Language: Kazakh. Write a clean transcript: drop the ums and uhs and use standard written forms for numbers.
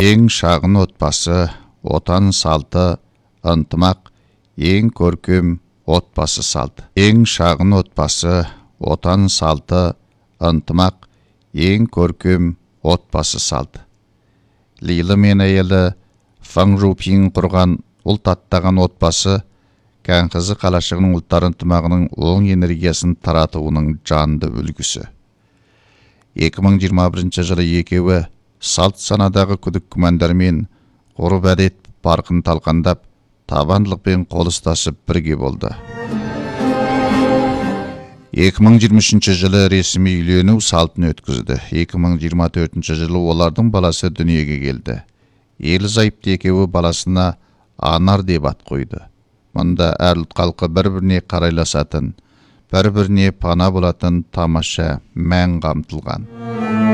Ең шағын отбасы, отан салты, ынтымақ, ең көркем отбасы салты. Ең шағын отбасы, отан салты, ынтымақ, ең көркем отбасы салты. Лилі мен әйелі Фаң Жупин құрған ұлт аттаған отбасы кәңқызы қалашығының ұлттар ынтымағының оң энергиясын таратуының жанды үлгісі. 2021 жылы екеуі салт санадағы күдік күмәндармен ғұрып әдет парқын талқандап, табандылықпен қол ұстасып бірге болды. 2023 жылы ресми үйлену салтын өткізді. 2024 жылы олардың баласы дүниеге келді. Ерлі-зайыпты екеуі баласына Анар деп ат қойды. Мұнда әр ұлт халқы бір-біріне қарайласатын, бір-біріне пана болатын тамаша мән қамтылған.